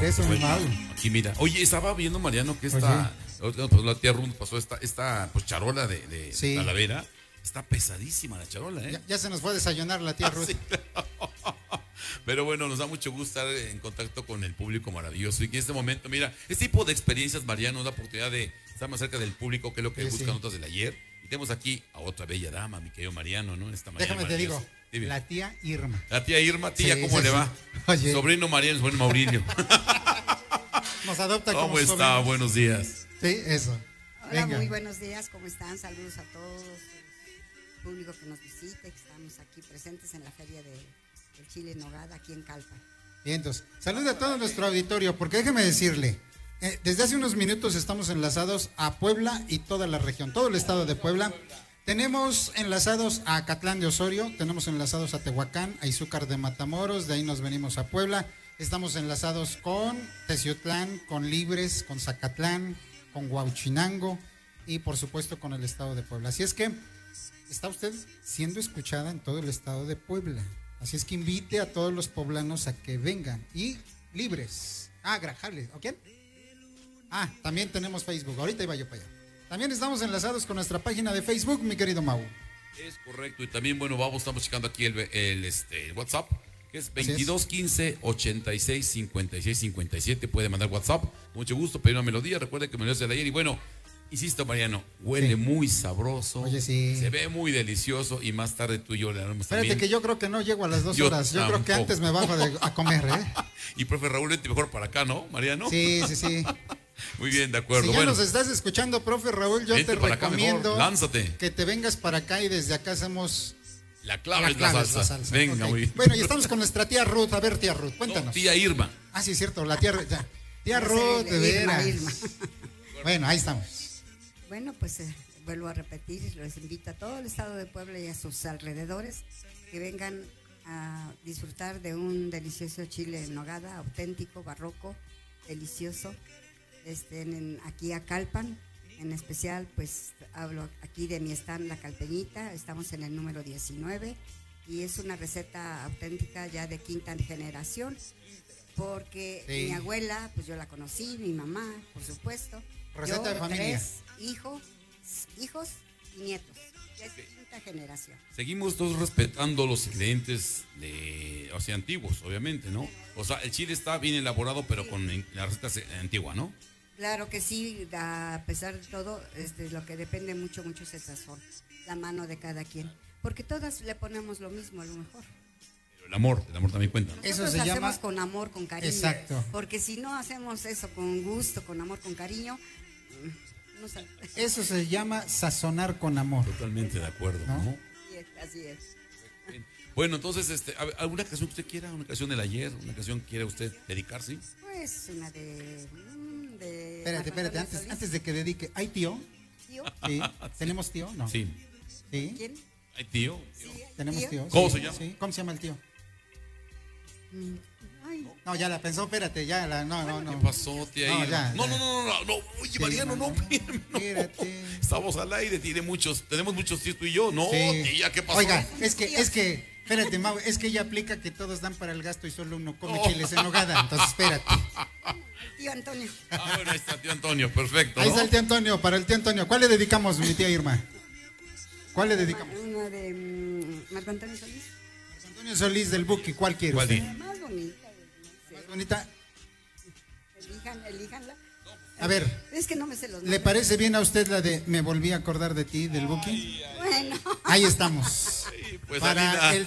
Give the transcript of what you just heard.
Eso, mi bueno, Mau. aquí mira. Oye, estaba viendo, Mariano, que esta, pues la tía Ruth pasó esta pues, charola de Sí. Talavera. Está pesadísima la charola, ¿eh? Ya se nos fue a desayunar la tía Ruth. Sí. Pero bueno, nos da mucho gusto estar en contacto con el público maravilloso. Y que en este momento, mira, este tipo de experiencias, Mariano, nos da oportunidad de estar más cerca del público, que es lo que buscan notas del ayer. Y tenemos aquí a otra bella dama, mi querido Mariano, ¿no? Esta mañana. Déjame te digo, dime. la tía Irma. La tía Irma, tía, Sí, ¿cómo sí, le sí. va? Oye. Sobrino Mariano, sobrino Maurilio. Nos adopta como ¿Cómo está? sobrinos. Buenos días. Sí, eso. Hola, Venga. muy buenos días, ¿cómo están? Saludos a todos, el público que nos visita, que estamos aquí presentes en la Feria del Chile en Nogada, aquí en Calpan. Bien, entonces, saluda a todo nuestro auditorio, porque déjeme decirle, desde hace unos minutos estamos enlazados a Puebla y toda la región, todo el estado de Puebla. Tenemos enlazados a Acatlán de Osorio, tenemos enlazados a Tehuacán, a Izúcar de Matamoros, de ahí nos venimos a Puebla. Estamos enlazados con Teciutlán, con Libres, con Zacatlán, con Huauchinango y por supuesto con el estado de Puebla. Así es que está usted siendo escuchada en todo el estado de Puebla. Así es que invite a todos los poblanos a que vengan. Y Libres. Grajales. ¿O quién? También tenemos Facebook. Ahorita iba yo para allá. También estamos enlazados con nuestra página de Facebook, mi querido Mau. Es correcto. Y también, bueno, estamos checando aquí el WhatsApp, que es 2215 86 56 57. Puede mandar WhatsApp. Mucho gusto, pedir una melodía. Recuerde que me lo hace de ayer. Y bueno, insisto, Mariano, huele muy sabroso. Oye, sí. Se ve muy delicioso. Y más tarde tú y yo le haremos Espérate también. que yo creo que no llego a las 2 horas. Yo creo que tampoco. antes me bajo a comer, ¿eh? Y profe Raúl, vente mejor para acá, ¿no, Mariano? Sí, sí, sí. Muy bien, de acuerdo. Si ya bueno, nos estás escuchando, profe Raúl, yo vente te para acá recomiendo mejor, lánzate. que te vengas para acá y desde acá hacemos La clave es la salsa. Venga, Ok. muy bien. Bueno, y estamos con nuestra tía Ruth. A ver, tía Ruth, cuéntanos. No, tía Irma. Sí, es cierto, la tía Tía Yo Ruth, soy de Irma, veras. Irma. Bueno, ahí estamos. Bueno, pues vuelvo a repetir, los invito a todo el estado de Puebla y a sus alrededores que vengan a disfrutar de un delicioso chile en nogada, auténtico, barroco, delicioso. Aquí a Calpan, en especial, pues hablo aquí de mi stand La Calpeñita, estamos en el número 19 y es una receta auténtica ya de quinta generación, porque mi abuela, pues yo la conocí, mi mamá, por supuesto. Receta de familia. 3 hijos y nietos. Es quinta generación. Seguimos todos respetando los ingredientes antiguos, obviamente, ¿no? O sea, el chile está bien elaborado, pero con la receta antigua, ¿no? Claro que sí, a pesar de todo, lo que depende mucho es el sazón, la mano de cada quien. Porque todas le ponemos lo mismo, a lo mejor. Pero el amor también cuenta, ¿no? Nosotros Eso se hacemos llama con amor, con cariño. Exacto. Porque si no hacemos eso con gusto, con amor, con cariño, no sale. Eso se llama sazonar con amor. Totalmente de acuerdo, ¿no? Así es. Bien. Bueno, entonces, ¿alguna canción que usted quiera? ¿Una canción del ayer? ¿Una canción que quiera usted dedicarse? Pues una de Espérate, antes de que dedique. ¿Hay tío? ¿Tío? Sí. ¿Tenemos tío? No. Sí. ¿Sí? ¿Quién? ¿Hay tío? Sí, ¿Tenemos tío? ¿Cómo Sí. se llama? Sí. ¿Cómo se llama el tío? Ay, No, ya la pensó, espérate, ya la. No. ¿Qué pasó, tía No, Irma? ya, No. Oye, Sí, Mariano, no. Espérate. Estamos al aire, tenemos muchos tíos tú y yo. No, Sí. tía, ¿qué pasó? Oiga, es que, espérate, Mau, es que ella aplica que todos dan para el gasto y solo uno come chiles en nogada. Entonces, espérate. tío Antonio. Bueno, ahí está tío Antonio, perfecto. Ahí ¿no? está el tío Antonio, para el tío Antonio. ¿Cuál le dedicamos, mi tía Irma? ¿Cuál le dedicamos? Una de Marco Antonio Solís. Antonio Solís del Buki, ¿cuál quiere ¿Cuál usted? di? Más bonita. Más bonita. Elíjanla. A ver, Es que no me sé los ¿le nombres. parece bien a usted la de Me volví a acordar de ti, del Buki? Bueno. Ahí estamos. Sí, pues Para Alida. el